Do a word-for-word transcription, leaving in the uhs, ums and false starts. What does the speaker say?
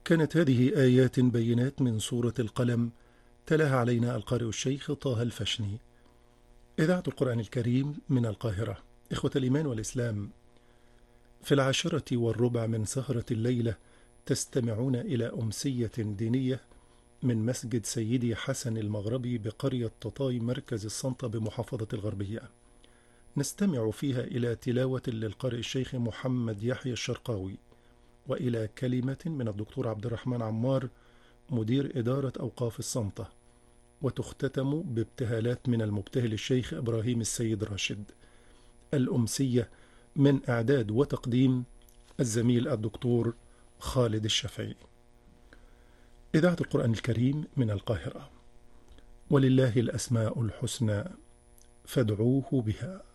كانت هذه آيات بينات من سورة القلم، تلاها علينا القارئ الشيخ طه الفشني. إذاعة القرآن الكريم من القاهرة. إخوة الإيمان والإسلام، في العاشرة والربع من سهرة الليلة تستمعون إلى أمسية دينية من مسجد سيدي حسن المغربي بقرية تطاي مركز السلطة بمحافظة الغربية. نستمع فيها إلى تلاوة للقارئ الشيخ محمد يحيى الشرقاوي، وإلى كلمة من الدكتور عبد الرحمن عمار مدير إدارة أوقاف السلطة، وتختتم بابتهالات من المبتهل الشيخ إبراهيم السيد راشد. الأمسية من إعداد وتقديم الزميل الدكتور خالد الشافعي. إذاعة القرآن الكريم من القاهرة. ولله الأسماء الحسنى فادعوه بها.